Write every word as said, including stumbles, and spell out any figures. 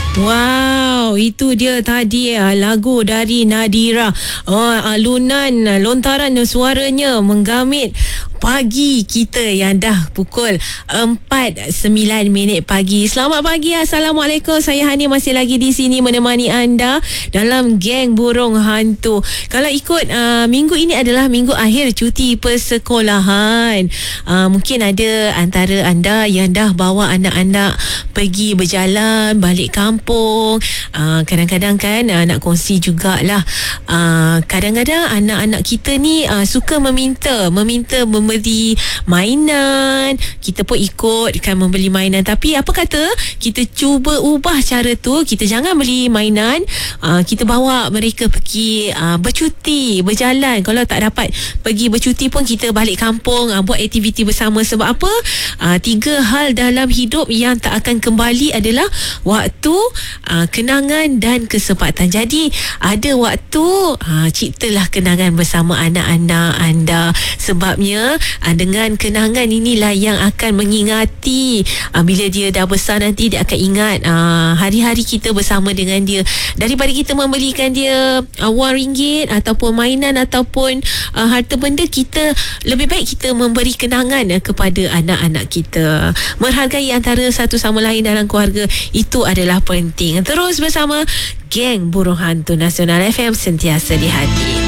Wow, itu dia tadi uh, lagu dari Nadira. Oh, alunan lontaran suaranya menggamit pagi kita yang dah pukul empat sembilan minit pagi. Selamat pagi, Assalamualaikum. Saya Hani masih lagi di sini menemani anda dalam geng burung hantu. Kalau ikut uh, minggu ini adalah minggu akhir cuti persekolahan. Uh, mungkin ada antara anda yang dah bawa anak-anak pergi berjalan balik kampung. Uh, kadang-kadang kan uh, nak kongsi jugalah. Uh, kadang-kadang anak-anak kita ni uh, suka meminta, meminta membeli mainan. Kita pun ikut kan membeli mainan. Tapi apa kata kita cuba ubah cara tu. Kita jangan beli mainan. Uh, kita bawa mereka pergi uh, bercuti, berjalan. Kalau tak dapat pergi bercuti pun kita balik kampung, uh, buat aktiviti bersama. Sebab apa? Uh, tiga hal dalam hidup yang tak akan kembali adalah waktu, uh, kenangan dan kesempatan. Jadi ada waktu, uh, ciptalah kenangan bersama anak-anak anda. Sebabnya uh, dengan kenangan inilah yang akan mengingati uh, bila dia dah besar nanti dia akan ingat uh, hari-hari kita bersama dengan dia. Daripada kita membelikan dia uh, wang ringgit ataupun mainan ataupun uh, harta benda, kita lebih baik kita memberi kenangan uh, kepada anak-anak kita. Menghargai antara satu sama lain dalam keluarga, itu adalah penting. Terus bersama geng burung hantu Nasional F M, sentiasa di hati.